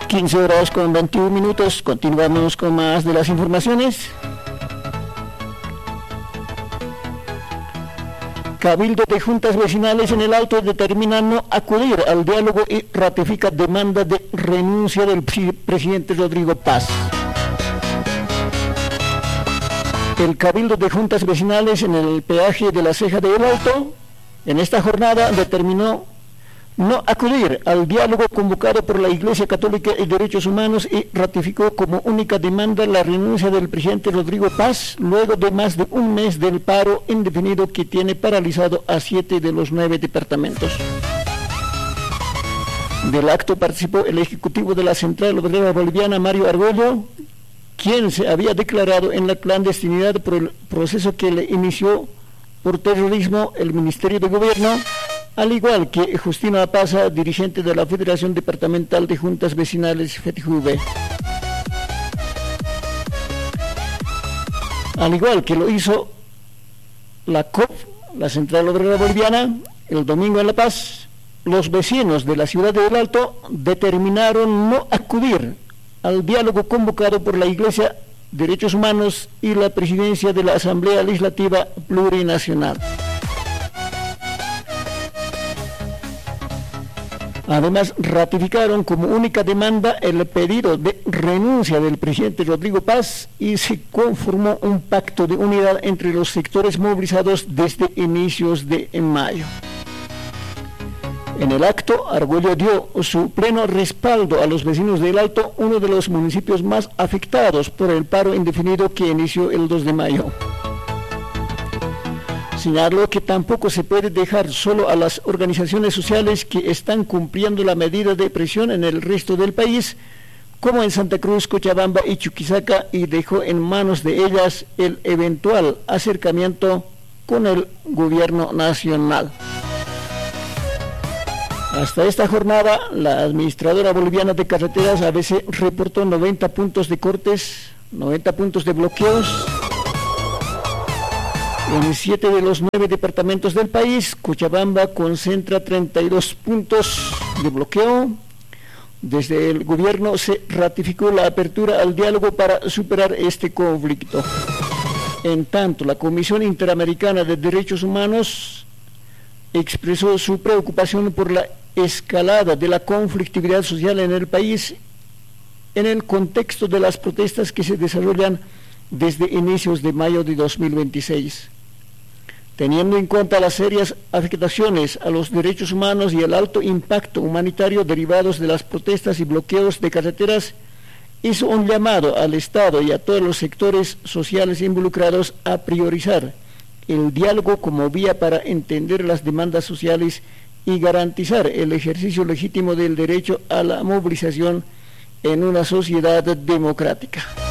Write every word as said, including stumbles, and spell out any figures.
quince horas con veintiún minutos, continuamos con más de las informaciones. Cabildo de juntas vecinales en el Alto determina no acudir al diálogo y ratifica demanda de renuncia del presidente Rodrigo Paz. El Cabildo de juntas vecinales en el peaje de la Ceja de El Alto, en esta jornada determinó no acudir al diálogo convocado por la Iglesia Católica y Derechos Humanos y ratificó como única demanda la renuncia del presidente Rodrigo Paz luego de más de un mes del paro indefinido que tiene paralizado a siete de los nueve departamentos. Del acto participó el ejecutivo de la Central Obrera Boliviana, Mario Argollo, quien se había declarado en la clandestinidad por el proceso que le inició por terrorismo el Ministerio de Gobierno, al igual que Justina Apaza, dirigente de la Federación Departamental de Juntas Vecinales FETJUVE. Al igual que lo hizo la C O P, la Central Obrera Boliviana, el domingo en La Paz, los vecinos de la ciudad de El Alto determinaron no acudir al diálogo convocado por la Iglesia Derechos Humanos y la Presidencia de la Asamblea Legislativa Plurinacional. Además, ratificaron como única demanda el pedido de renuncia del presidente Rodrigo Paz y se conformó un pacto de unidad entre los sectores movilizados desde inicios de mayo. En el acto, Argüello dio su pleno respaldo a los vecinos del Alto, uno de los municipios más afectados por el paro indefinido que inició el dos de mayo. Señaló que tampoco se puede dejar solo a las organizaciones sociales que están cumpliendo la medida de presión en el resto del país, como en Santa Cruz, Cochabamba y Chuquisaca, y dejó en manos de ellas el eventual acercamiento con el gobierno nacional. Hasta esta jornada, la administradora boliviana de carreteras A B C reportó noventa puntos de cortes, noventa puntos de bloqueos en siete de los nueve departamentos del país. Cochabamba concentra treinta y dos puntos de bloqueo. Desde el gobierno se ratificó la apertura al diálogo para superar este conflicto. En tanto, la Comisión Interamericana de Derechos Humanos expresó su preocupación por la escalada de la conflictividad social en el país en el contexto de las protestas que se desarrollan desde inicios de mayo de dos mil veintiséis. Teniendo en cuenta las serias afectaciones a los derechos humanos y el alto impacto humanitario derivados de las protestas y bloqueos de carreteras, hizo un llamado al Estado y a todos los sectores sociales involucrados a priorizar el diálogo como vía para entender las demandas sociales y garantizar el ejercicio legítimo del derecho a la movilización en una sociedad democrática.